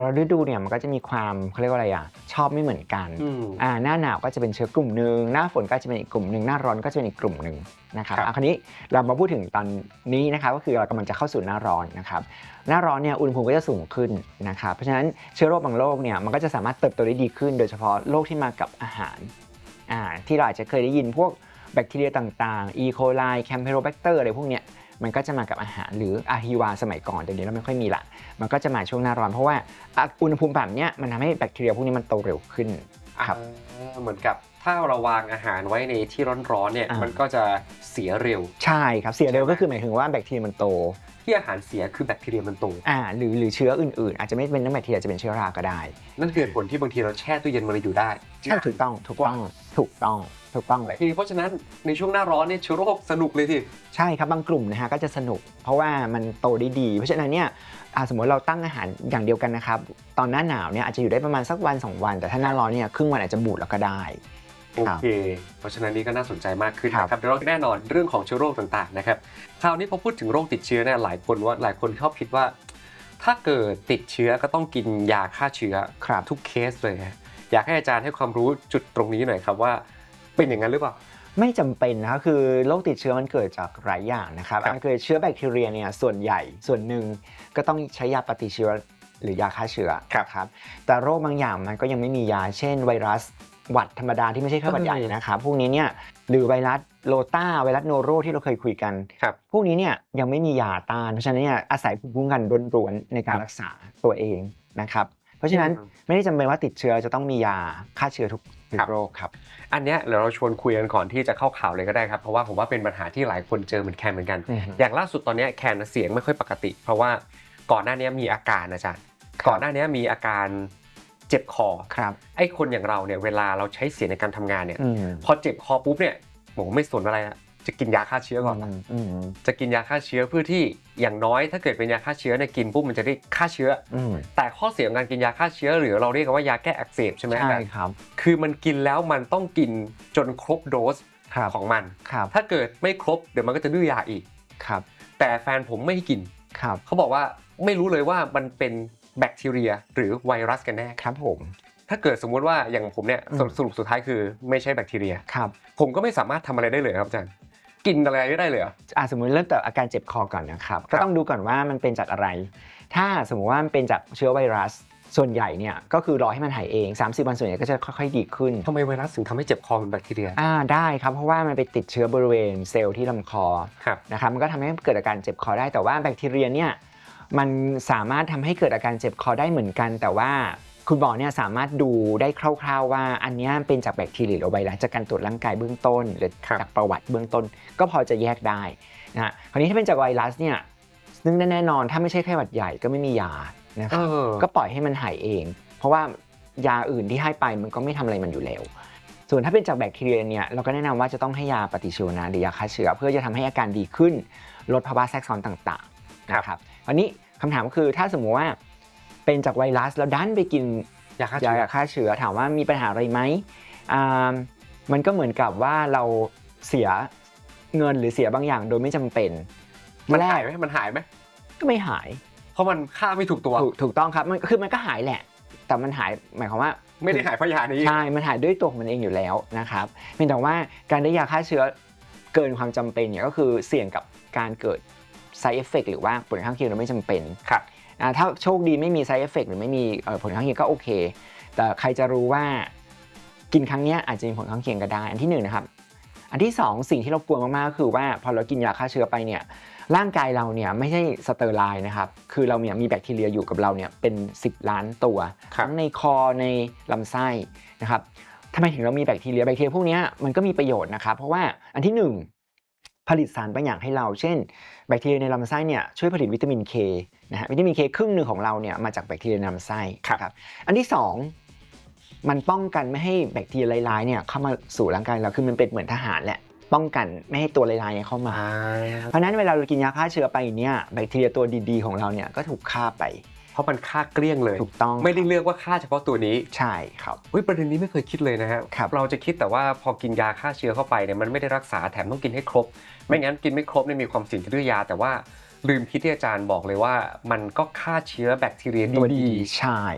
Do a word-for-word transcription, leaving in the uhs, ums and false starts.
ฤดูเนี่ยมันก็จะมีความเขาเรียกว่าอะไรอ่ะชอบไม่เหมือนกันอ่าหน้าหนาวก็จะเป็นเชื้อกลุ่มหนึ่งหน้าฝนก็จะเป็นอีกกลุ่มหนึ่งหน้าร้อนก็จะเป็นอีกกลุ่มหนึ่งนะครับอ่ะคราวนี้เรามาพูดถึงตอนนี้นะครับก็คือเรากำลังจะเข้าสู่หน้าร้อนนะครับหน้าร้อนเนี่ยอุณหภูมิก็จะสูงขึ้นนะครับเพราะฉะนั้นเชื้อโรคบางโรคเนี่ยมันก็จะสามารถเติบโตได้ดีขึ้นโดยเฉพาะโรคที่มากับอาหารอ่าที่เราอาจจะเคยได้ยินพวกแบคทีเรียต่างๆ อี โคไล แคมเพโรแบคเตอร์อะไรพวกเนี้ยมันก็จะมากับอาหารหรืออะฮิวาสมัยก่อนเดี๋ยวนี้เราไม่ค่อยมีละมันก็จะมาช่วงหน้าร้อนเพราะว่าอุณหภูมิแบบนี้มันทำให้แบคทีเรียพวกนี้มันโตเร็วขึ้นครับเหมือนกับถ้าเราวางอาหารไว้ในที่ร้อนๆเนี่ยมันก็จะเสียเร็วใช่ครับเสียเร็วก็คือหมายถึงว่าแบคทีเรียมันโตที่อาหารเสียคือแบคทีเรียมันโตอ่าหรือหรือเชื้ออื่นๆอาจจะไม่เป็นน้ำแบคทีเรียจะเป็นเชื้อราก็ได้นั่นคือผลที่บางทีเราแช่ตู้เย็นมันเลยอยู่ได้ใช่ถูกต้องถูกต้องถูกต้องถูกต้องเลยเพราะฉะนั้นในช่วงหน้าร้อนเนี่ยเชื้อโรคสนุกเลยทีใช่ครับบางกลุ่มนะฮะก็จะสนุกเพราะว่ามันโตได้ดีเพราะฉะนั้นเนี่ยสมมติเราตั้งอาหารอย่างเดียวกันนะครับตอนหน้าหนาวเนี่ยอาจจะอยู่ได้ประมาณสักวันสองวันแต่ถ้าหน้าร้อนเนี่ยครึ่งวันอาจจะบูดแล้วก็ได้โอเคเพราะฉะนั้นนี่ก็น่าสนใจมากขึ้นนะครับเดี๋ยวเราแน่นอนเรื่องของเชื้อโรคต่างๆนะครับคราวนี้พอพูดถึงโรคติดเชื้อเนี่ยหลายคนว่าหลายคนชอบคิดว่าถ้าเกิดติดเชื้อก็ต้องกินยาฆ่าเชื้อทุกเคสเลยอยากให้อาจารย์ให้ความรู้จุดตรงนี้หน่อยครับว่าเป็นอย่างนั้นหรือเปล่าไม่จำเป็นนะครับคือโรคติดเชื้อมันเกิดจากหลายอย่างนะครับอันเกิดเชื้อแบคทีเรียเนี่ยส่วนใหญ่ส่วนหนึ่งก็ต้องใช้ยาปฏิชีวะหรือยาฆ่าเชื้อครับแต่โรคบางอย่างมันก็ยังไม่มียาเช่นไวรัสหวัดธรรมดาที่ไม่ใช่ไข้หวัดใหญ่นะครับพวกนี้เนี่ยหรือไวรัสโรตาไวรัสโนโรที่เราเคยคุยกันพวกนี้เนี่ยยังไม่มียาต้านเพราะฉะนั้นเนี่ยอาศัยภูมิคุ้มกันล้วนๆในการรักษาตัวเองนะครับเพราะฉะนั้นไม่ได้จำเป็นว่าติดเชื้อจะต้องมียาฆ่าเชื้อทุกโรคครับอันเนี้ยเดี๋ยวเราชวนคุยกันก่อนที่จะเข้าข่าวเลยก็ได้ครับเพราะว่าผมว่าเป็นปัญหาที่หลายคนเจอเหมือนแคนเหมือนกันอย่างล่าสุดตอนนี้แคนเสียงไม่ค่อยปกติเพราะว่าก่อนหน้านี้มีอาการอาจารย์ก่อนหน้านี้มีอาการเจ็บคอครับไอ้คนอย่างเราเนี่ยเวลาเราใช้เสียงในการทำงานเนี่ยพอเจ็บคอปุ๊บเนี่ยผมไม่สนอะไรละจะกินยาฆ่าเชื้อก่อนจะกินยาฆ่าเชื้อเพื่อที่อย่างน้อยถ้าเกิดเป็นยาฆ่าเชื้อเนี่ยกินปุ๊บมันจะได้ฆ่าเชื้อแต่ข้อเสียของการกินยาฆ่าเชื้อหรือเราเรียกว่ายาแก้อักเสบใช่ไหมใช่ครับคือมันกินแล้วมันต้องกินจนครบโดสของมันถ้าเกิดไม่ครบเดี๋ยวมันก็จะดื้อยาอีกแต่แฟนผมไม่ให้กินเขาบอกว่าไม่รู้เลยว่ามันเป็นแบคทีเรียหรือไวรัสกันแน่ครับผมถ้าเกิดสมมุติว่าอย่างผมเนี่ยสรุปสุดท้ายคือไม่ใช่แบคทีเรียครับผมก็ไม่สามารถทำอะไรได้เลยครับอาจารย์กินอะไรไม่ได้เลยอ่ะสมมุติเริ่มจากอาการเจ็บคอก่อนนะครับก็ต้องดูก่อนว่ามันเป็นจากอะไรถ้าสมมุติว่ามันเป็นจากเชื้อไวรัสส่วนใหญ่เนี่ยก็คือรอให้มันหายเองสามสิบวันส่วนใหญ่ก็จะค่อยๆดีขึ้นทำไมไวรัสถึงทำให้เจ็บคอเป็นแบคทีเรียอ่าได้ครับเพราะว่ามันไปติดเชื้อบริเวณเซลล์ที่ลำคอนะครับมันก็ทำให้เกิดอาการเจ็บคอได้แต่ว่าแบคทีเรียเนี่ยมันสามารถทำให้เกิดอาการเจ็บคอได้เหมือนกันแต่ว่าคุณหมอเนี่ยสามารถดูได้คร่าวๆว่าอันนี้เป็นจากแบคทีเรียหรือไวรัสจากการตรวจร่างกายเบื้องต้นหรือจากประวัติเบื้องต้นก็พอจะแยกได้นะคราวนี้ถ้าเป็นจากไวรัสเนี่ยซึ่งแน่นอนถ้าไม่ใช่ไข้หวัดใหญ่ก็ไม่มียานะครับก็ปล่อยให้มันหายเองเพราะว่ายาอื่นที่ให้ไปมันก็ไม่ทำอะไรมันอยู่แล้วส่วนถ้าเป็นจากแบคทีเรียเนี่ยเราก็แนะนำว่าจะต้องให้ยาปฏิชีวนะหรือยาฆ่าเชื้อเพื่อจะทำให้อาการดีขึ้นลดภาวะแทรกซ้อนต่างๆนะครับอันนี้คำถามก็คือถ้าสมมติว่าเป็นจากไวรัสแล้วดันไปกินยาฆ่าเชื้อยาฆ่าเชื้อถามว่ามีปัญหาอะไรไหมมันก็เหมือนกับว่าเราเสียเงินหรือเสียบางอย่างโดยไม่จำเป็นมันหายไหมมันหายไหมก็ไม่หายเพราะมันฆ่าไม่ถูกตัวถูกต้องครับมันคือมันก็หายแหละแต่มันหายหมายความว่าไม่ได้หายเพราะยานี้ใช่มันหายด้วยตัวมันเองอยู่แล้วนะครับเพียงแต่ว่าการได้ยาฆ่าเชื้อเกินความจำเป็นเนี่ยก็คือเสี่ยงกับการเกิด side effect หรือว่าผลข้างเคียงโดยไม่จำเป็นครับถ้าโชคดีไม่มี side effect หรือไม่มีผลข้างเคียงก็โอเคแต่ใครจะรู้ว่ากินครั้งนี้อาจจะมีผลข้างเคียงก็ได้อันที่หนึ่งนะครับอันที่สองสิ่งที่เรากลัวมากๆก็คือว่าพอเรากินยาฆ่าเชื้อไปเนี่ยร่างกายเราเนี่ยไม่ใช่สเตอร์ไลน์นะครับคือเราเนี่ยมีแบคทีเรียอยู่กับเราเนี่ยเป็นสิบล้านตัวทั้งในคอในลำไส้นะครับทำไมถึงเรามีแบคทีเรียแบคทีเรียพวกนี้มันก็มีประโยชน์นะครับเพราะว่าอันที่หนึ่งผลิตสารบางอย่างให้เราเช่นแบคทีเรียในลำไส้เนี่ยช่วยผลิตวิตามิน K นะฮะวิตามิน K ครึ่งหนึ่งของเราเนี่ยมาจากแบคทีเรียในลำไส้ครับอันที่สองมันป้องกันไม่ให้แบคทีเรียร้ายๆเนี่ยเข้ามาสู่ร่างกายเราคือมันเป็นเหมือนทหารแหละป้องกันไม่ให้ตัวร้ายๆเข้ามาเพราะนั้นเวลาเรากินยาฆ่าเชื้อไปเนี่ยแบคทีเรียตัวดีๆของเราเนี่ยก็ถูกฆ่าไปเพราะมันฆ่าเกลี้ยงเลยถูกต้องไม่ได้เลือกว่าฆ่าเฉพาะตัวนี้ใช่ครับเฮ้ยประเด็นนี้ไม่เคยคิดเลยนะฮะเราจะคิดแต่ว่าพอกินยาฆ่าเชื้อเข้าไปเนี่ยมันไม่ได้รักษาแถมต้องกินให้ครบไม่งั้นกินไม่ครบเนี่ยมีความเสี่ยงจะดื้อยาแต่ว่าลืมคิดที่อาจารย์บอกเลยว่ามันก็ฆ่าเชื้อแบคทีเรียดีๆใช่